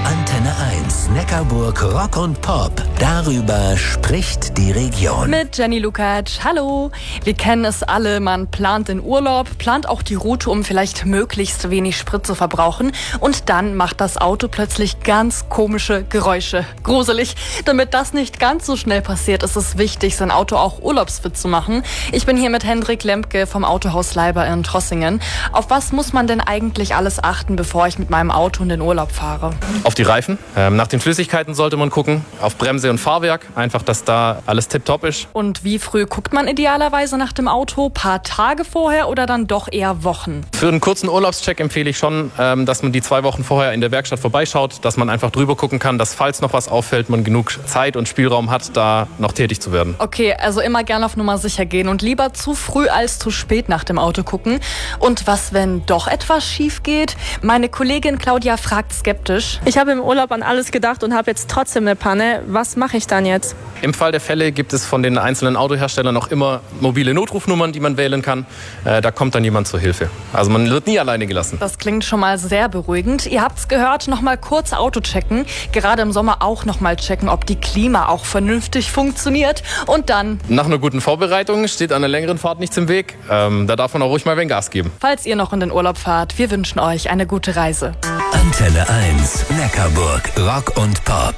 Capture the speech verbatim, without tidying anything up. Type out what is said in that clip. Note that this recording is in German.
Antenne eins, Neckarburg Rock und Pop. Darüber spricht die Region. Mit Jenny Lukacs. Hallo. Wir kennen es alle, man plant den Urlaub, plant auch die Route, um vielleicht möglichst wenig Sprit zu verbrauchen. Und dann macht das Auto plötzlich ganz komische Geräusche. Gruselig. Damit das nicht ganz so schnell passiert, ist es wichtig, sein Auto auch urlaubsfit zu machen. Ich bin hier mit Hendrik Lempke vom Autohaus Leiber in Trossingen. Auf was muss man denn eigentlich alles achten, bevor ich mit meinem Auto in den Urlaub fahre? Auf die Reifen. Ähm, nach den Flüssigkeiten sollte man gucken. Auf Bremse und Fahrwerk. Einfach, dass da alles tipptopp ist. Und wie früh guckt man idealerweise nach dem Auto? Paar Tage vorher oder dann doch eher Wochen? Für einen kurzen Urlaubscheck empfehle ich schon, ähm, dass man die zwei Wochen vorher in der Werkstatt vorbeischaut, dass man einfach drüber gucken kann, dass falls noch was auffällt, man genug Zeit und Spielraum hat, da noch tätig zu werden. Okay, also immer gerne auf Nummer sicher gehen und lieber zu früh als zu spät nach dem Auto gucken. Und was, wenn doch etwas schief geht? Meine Kollegin Claudia fragt skeptisch. Ich habe im Urlaub an alles gedacht und habe jetzt trotzdem eine Panne. Was mache ich dann jetzt? Im Fall der Fälle gibt es von den einzelnen Autoherstellern noch immer mobile Notrufnummern, die man wählen kann. Äh, da kommt dann jemand zur Hilfe. Also man wird nie alleine gelassen. Das klingt schon mal sehr beruhigend. Ihr habt es gehört, noch mal kurz Auto checken. Gerade im Sommer auch noch mal checken, ob die Klima auch vernünftig funktioniert. Und dann... Nach einer guten Vorbereitung steht an einer längeren Fahrt nichts im Weg. Ähm, da darf man auch ruhig mal ein Gas geben. Falls ihr noch in den Urlaub fahrt, wir wünschen euch eine gute Reise. Antenne eins, Neckarburg Rock und Pop.